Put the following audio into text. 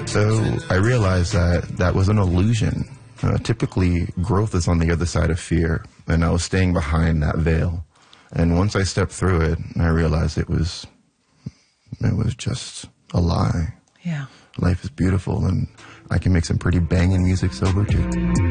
So I realized that that was an illusion. Typically, growth is on the other side of fear, and I was staying behind that veil. And once I stepped through it, I realized it was just a lie. Yeah. Life is beautiful, and I can make some pretty banging music sober, too.